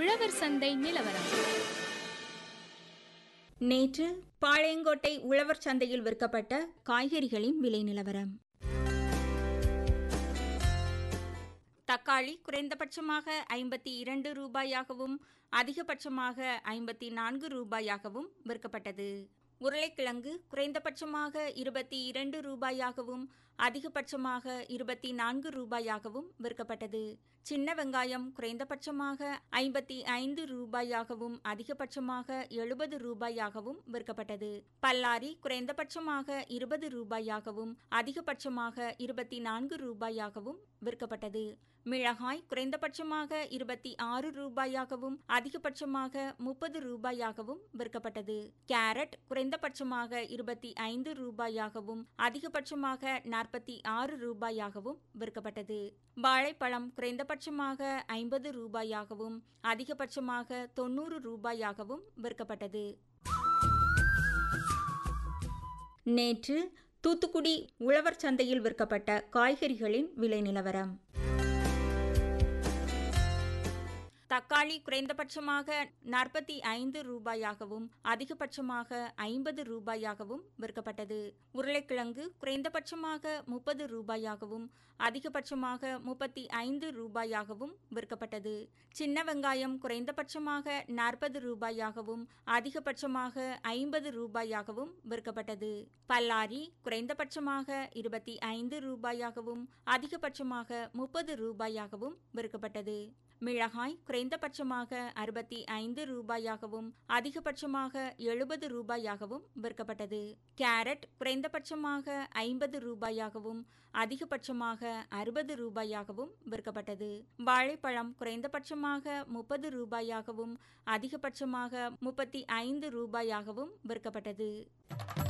உழவர் சந்தை நிலவரம். நேற்று பாளையங்கோட்டை உழவர் சந்தையில் விற்கப்பட்ட காய்கறிகளின் விலை நிலவரம். தக்காளி குறைந்தபட்சமாக 52 ரூபாயாகவும் அதிகபட்சமாக 54 ரூபாயாகவும் விற்கப்பட்டது. உருளைக்கிழங்கு குறைந்தபட்சமாக 22 ரூபாயாகவும் அதிகபட்சமாக 24 ரூபாயாகவும் விற்கப்பட்டது. சின்ன வெங்காயம் குறைந்தபட்சமாக 55 ரூபாயாகவும் அதிகபட்சமாக 70 ரூபாயாகவும் விற்கப்பட்டது. பல்லாரி குறைந்தபட்சமாக 20 ரூபாயாகவும் அதிகபட்சமாக 24 ரூபாயாகவும் விற்கப்பட்டது. மிளகாய் குறைந்தபட்சமாக 26 ரூபாயாகவும் அதிகபட்சமாக 30 ரூபாயாகவும் விற்கப்பட்டது. கேரட் குறைந்தபட்சமாக 25 ரூபாயாகவும் அதிகபட்சமாக 46 ரூபாயாகவும் விற்கப்பட்டது. வாழைப்பழம் குறைந்தபட்சமாக 50 ரூபாயாகவும் அதிகபட்சமாக 90 ரூபாயாகவும் விற்கப்பட்டது. நேற்று தூத்துக்குடி உழவர் சந்தையில் விற்கப்பட்ட காய்கறிகளின் விலை நிலவரம். தக்காளி குறைந்தபட்சமாக 45 ரூபாயாகவும் அதிகபட்சமாக 50 ரூபாயாகவும் விற்கப்பட்டது. உருளைக்கிழங்கு குறைந்தபட்சமாக 30 ரூபாயாகவும் அதிகபட்சமாக 35 ரூபாயாகவும் விற்கப்பட்டது. சின்ன வெங்காயம் குறைந்தபட்சமாக 40 ரூபாயாகவும் அதிகபட்சமாக 50 ரூபாயாகவும் விற்கப்பட்டது. பல்லாரி குறைந்தபட்சமாக 25 ரூபாயாகவும் அதிகபட்சமாக 30 ரூபாயாகவும் விற்கப்பட்டது. மிளகாய் குறைந்தபட்சமாக 65 ரூபாயாகவும் அதிகபட்சமாக 70 ரூபாயாகவும் விற்கப்பட்டது. கேரட் குறைந்தபட்சமாக 50 ரூபாயாகவும் அதிகபட்சமாக 60 ரூபாயாகவும் விற்கப்பட்டது. வாழைப்பழம் குறைந்தபட்சமாக 30 ரூபாயாகவும் அதிகபட்சமாக 35 ரூபாயாகவும் விற்கப்பட்டது.